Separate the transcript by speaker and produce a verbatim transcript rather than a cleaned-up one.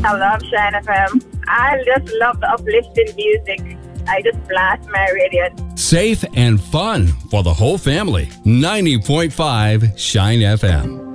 Speaker 1: I love Shine F M. I just love the uplifting music. I just blast my radio.
Speaker 2: Safe and fun for the whole family. ninety point five Shine F M.